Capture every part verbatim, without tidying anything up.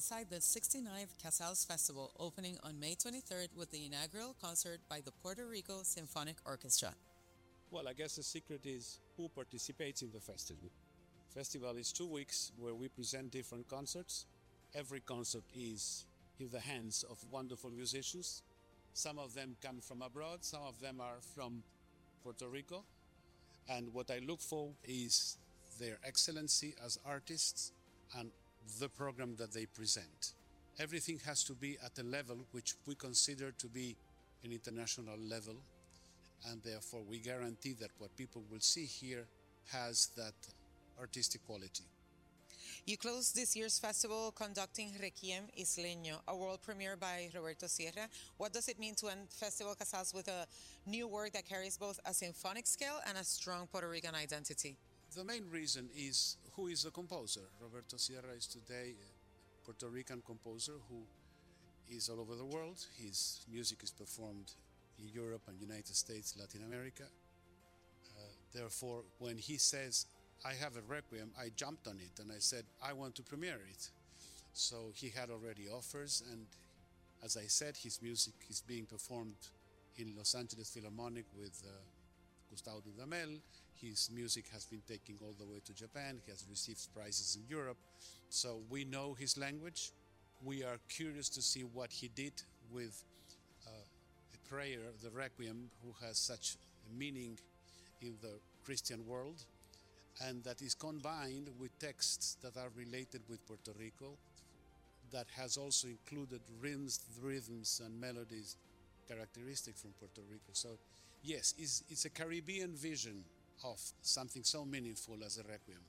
inside the sixty-ninth Casals Festival opening on May twenty-third with the inaugural concert by the Puerto Rico Symphonic Orchestra. Well, I guess the secret is who participates in the festival. Festival is two weeks where we present different concerts. Every concert is in the hands of wonderful musicians. Some of them come from abroad, some of them are from Puerto Rico. And what I look for is their excellency as artists and the program that they present. Everything has to be at a level which we consider to be an international level, and therefore we guarantee that what people will see here has that artistic quality. You closed this year's festival conducting Requiem Isleño, a world premiere by Roberto Sierra. What does it mean to end Festival Casals with a new work that carries both a symphonic scale and a strong Puerto Rican identity? The main reason is who is the composer. Roberto Sierra is today a Puerto Rican composer who is all over the world. His music is performed in Europe and United States, Latin America. Uh, therefore, when he says, I have a requiem, I jumped on it and I said, I want to premiere it. So he had already offers, and as I said, his music is being performed in Los Angeles Philharmonic with uh, Gustavo Dudamel. His music has been taken all the way to Japan. He has received prizes in Europe. So we know his language. We are curious to see what he did with uh, a prayer, the Requiem, who has such a meaning in the Christian world, and that is combined with texts that are related with Puerto Rico, that has also included rhythms, rhythms and melodies characteristic from Puerto Rico. So yes, it's, it's a Caribbean vision of something so meaningful as a Requiem.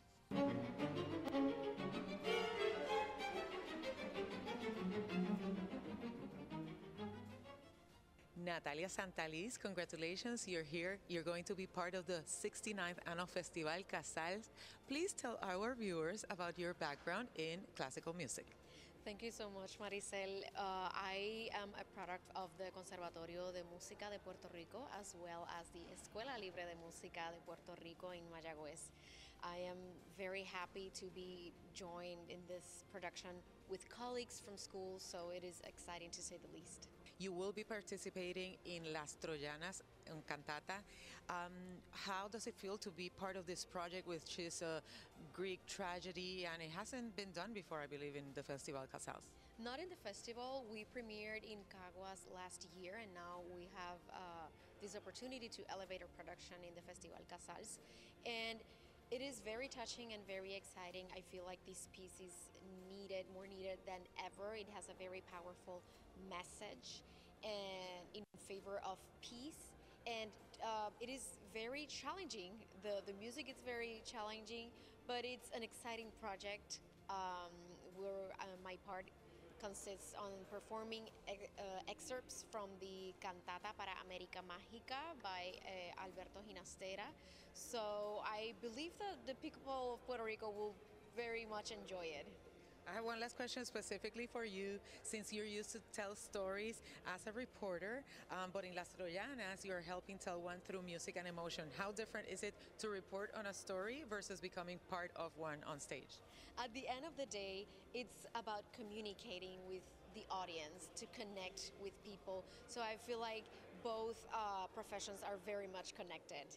Natalia Santaliz, congratulations, you're here. You're going to be part of the sixty-ninth Annual Festival Casals. Please tell our viewers about your background in classical music. Thank you so much, Maricel. Uh, I am a product of the Conservatorio de Música de Puerto Rico, as well as the Escuela Libre de Música de Puerto Rico in Mayagüez. I am very happy to be joined in this production with colleagues from school, so it is exciting to say the least. You will be participating in Las Troyanas, un cantata. Um, how does it feel to be part of this project, which is a Greek tragedy, and it hasn't been done before, I believe, in the Festival Casals? Not in the festival. We premiered in Caguas last year, and now we have uh, this opportunity to elevate our production in the Festival Casals. And it is very touching and very exciting. I feel like this piece is needed, more needed than ever. It has a very powerful message and in favor of peace. And uh, it is very challenging. The, the music is very challenging, but it's an exciting project. Um, where uh, my part consists on performing uh, excerpts from the Cantata para América Mágica by uh, Alberto Ginastera. So I believe that the people of Puerto Rico will very much enjoy it. I have one last question specifically for you, since you're used to tell stories as a reporter, um, but in Las Troyanas, you're helping tell one through music and emotion. How different is it to report on a story versus becoming part of one on stage? At the end of the day, it's about communicating with the audience, to connect with people. So I feel like both uh, professions are very much connected.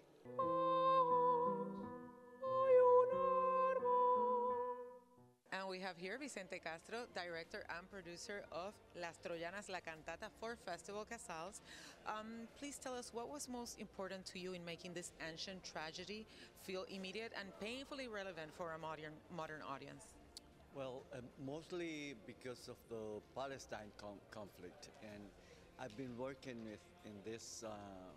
And we have here Vicente Castro, director and producer of Las Troyanas, La Cantata for Festival Casals. Um, please tell us, what was most important to you in making this ancient tragedy feel immediate and painfully relevant for a modern, modern audience? Well, uh, mostly because of the Palestine com conflict, and I've been working with in this uh,